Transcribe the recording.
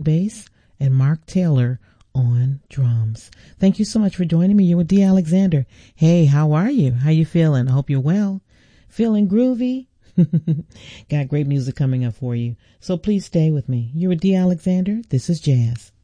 bass, and Mark Taylor on drums. Thank you so much for joining me. You're with Dee Alexander. Hey, how are you? How you feeling? I hope you're well. Feeling groovy? Got great music coming up for you. So please stay with me. You're with Dee Alexander. This is Jazz.